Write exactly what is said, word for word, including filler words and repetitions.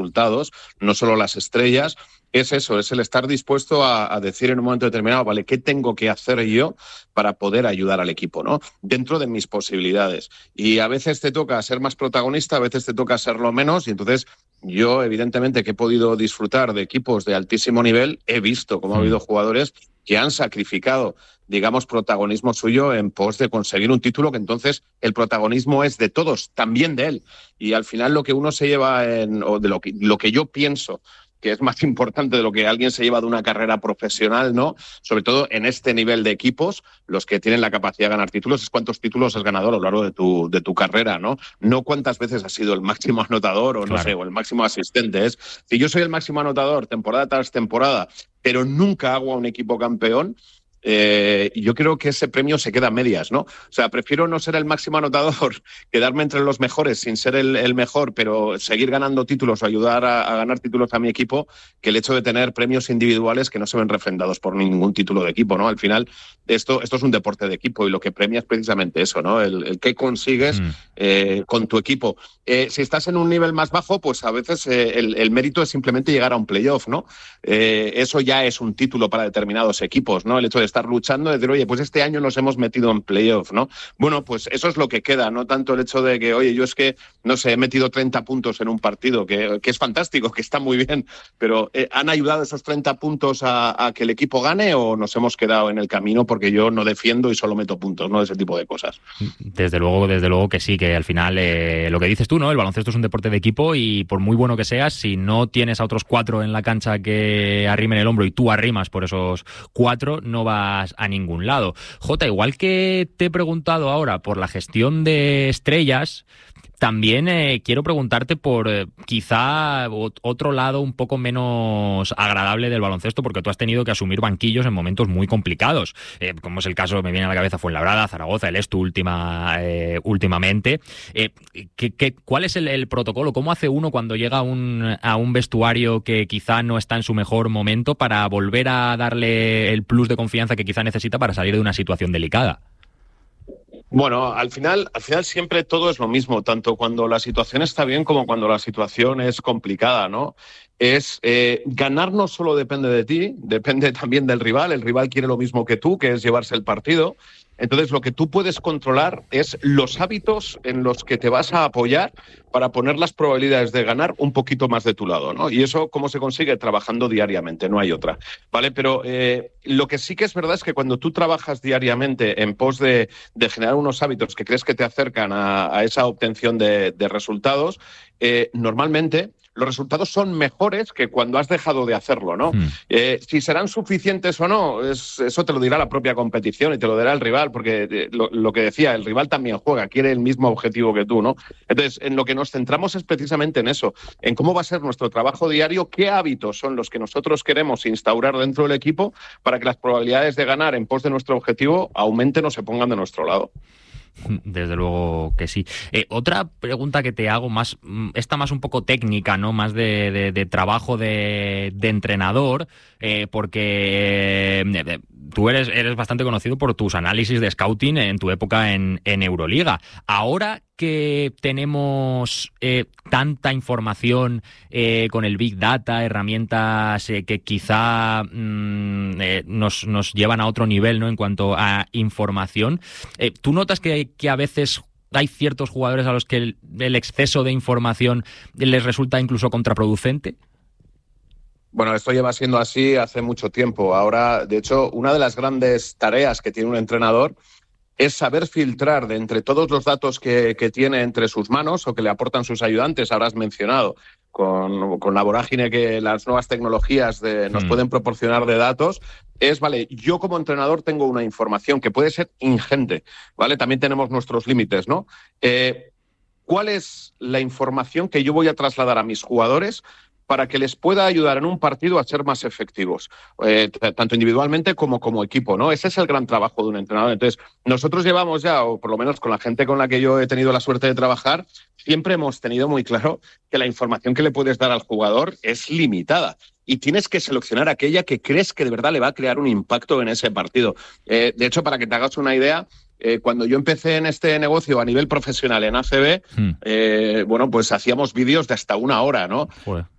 resultados, no solo las estrellas, es eso, es el estar dispuesto a, a decir en un momento determinado, vale, ¿qué tengo que hacer yo para poder ayudar al equipo, ¿no? Dentro de mis posibilidades. Y a veces te toca ser más protagonista, a veces te toca serlo menos, y entonces yo, evidentemente, que he podido disfrutar de equipos de altísimo nivel, he visto cómo ha habido jugadores que han sacrificado, digamos, protagonismo suyo en pos de conseguir un título, que entonces el protagonismo es de todos, también de él. Y al final lo que uno se lleva, en, o de lo que, lo que yo pienso, que es más importante de lo que alguien se lleva de una carrera profesional, ¿no? Sobre todo en este nivel de equipos, los que tienen la capacidad de ganar títulos, es cuántos títulos has ganado a lo largo de tu, de tu carrera, ¿no? No cuántas veces has sido el máximo anotador o, claro, no sé, o el máximo asistente. Es, si yo soy el máximo anotador temporada tras temporada, pero nunca hago a un equipo campeón, Eh, yo creo que ese premio se queda a medias, ¿no? O sea, prefiero no ser el máximo anotador, quedarme entre los mejores sin ser el, el mejor, pero seguir ganando títulos o ayudar a, a ganar títulos a mi equipo, que el hecho de tener premios individuales que no se ven refrendados por ningún título de equipo, ¿no? Al final, esto, esto es un deporte de equipo y lo que premia es precisamente eso, ¿no? El, el que consigues mm. eh, con tu equipo. Eh, si estás en un nivel más bajo, pues a veces eh, el, el mérito es simplemente llegar a un playoff, ¿no? Eh, eso ya es un título para determinados equipos, ¿no? El hecho de estar luchando, de decir, oye, pues este año nos hemos metido en playoff, ¿no? Bueno, pues eso es lo que queda, no tanto el hecho de que, oye, yo es que, no sé, he metido treinta puntos en un partido, que, que es fantástico, que está muy bien, pero eh, ¿han ayudado esos treinta puntos a, a que el equipo gane o nos hemos quedado en el camino porque yo no defiendo y solo meto puntos, ¿no? Ese tipo de cosas. Desde luego, desde luego que sí, que al final eh, lo que dices tú, ¿no? El baloncesto es un deporte de equipo y por muy bueno que seas, si no tienes a otros cuatro en la cancha que arrimen el hombro y tú arrimas por esos cuatro, no va a ningún lado. Jota, igual que te he preguntado ahora por la gestión de estrellas, también eh, quiero preguntarte por eh, quizá otro lado un poco menos agradable del baloncesto, porque tú has tenido que asumir banquillos en momentos muy complicados, eh, como es el caso, me viene a la cabeza Fuenlabrada, Zaragoza, el Estu última, eh, últimamente. Eh, ¿qué, qué, ¿Cuál es el, el protocolo? ¿Cómo hace uno cuando llega a un, a un vestuario que quizá no está en su mejor momento para volver a darle el plus de confianza que quizá necesita para salir de una situación delicada? Bueno, al final, al final siempre todo es lo mismo, tanto cuando la situación está bien como cuando la situación es complicada, ¿no? Es eh, ganar no solo depende de ti, depende también del rival. El rival quiere lo mismo que tú, que es llevarse el partido. Entonces, lo que tú puedes controlar es los hábitos en los que te vas a apoyar para poner las probabilidades de ganar un poquito más de tu lado, ¿no? Y eso, ¿cómo se consigue? Trabajando diariamente, no hay otra, ¿vale? Pero eh, lo que sí que es verdad es que cuando tú trabajas diariamente en pos de, de generar unos hábitos que crees que te acercan a, a esa obtención de, de resultados, eh, normalmente los resultados son mejores que cuando has dejado de hacerlo, ¿no? Mm. Eh, si serán suficientes o no, es, eso te lo dirá la propia competición y te lo dirá el rival, porque eh, lo, lo que decía, el rival también juega, quiere el mismo objetivo que tú, ¿no? Entonces, en lo que nos centramos es precisamente en eso, en cómo va a ser nuestro trabajo diario, qué hábitos son los que nosotros queremos instaurar dentro del equipo para que las probabilidades de ganar en pos de nuestro objetivo aumenten o se pongan de nuestro lado. Desde luego que sí. Eh, otra pregunta que te hago, más esta más un poco técnica, ¿no? Más de, de, de trabajo de, de entrenador, eh, porque eh, tú eres, eres bastante conocido por tus análisis de scouting en tu época en, en Euroliga. Ahora que tenemos eh, tanta información eh, con el Big Data, herramientas eh, que quizá mm, eh, nos, nos llevan a otro nivel, ¿no? En cuanto a información, eh, ¿tú notas que, que a veces hay ciertos jugadores a los que el, el exceso de información les resulta incluso contraproducente? Bueno, esto lleva siendo así hace mucho tiempo. Ahora, de hecho, una de las grandes tareas que tiene un entrenador es saber filtrar de entre todos los datos que, que tiene entre sus manos o que le aportan sus ayudantes. Ahora has mencionado, con, con la vorágine que las nuevas tecnologías de, nos mm. pueden proporcionar de datos, es, vale, yo como entrenador tengo una información que puede ser ingente, ¿vale? También tenemos nuestros límites, ¿no? Eh, ¿Cuál es la información que yo voy a trasladar a mis jugadores para que les pueda ayudar en un partido a ser más efectivos, eh, t- tanto individualmente como como equipo, ¿no? Ese es el gran trabajo de un entrenador. Entonces, nosotros llevamos ya, o por lo menos con la gente con la que yo he tenido la suerte de trabajar, siempre hemos tenido muy claro que la información que le puedes dar al jugador es limitada y tienes que seleccionar aquella que crees que de verdad le va a crear un impacto en ese partido. Eh, de hecho, para que te hagas una idea, Eh, cuando yo empecé en este negocio a nivel profesional en A C B, mm. eh, bueno, pues hacíamos vídeos de hasta una hora, ¿no? Joder.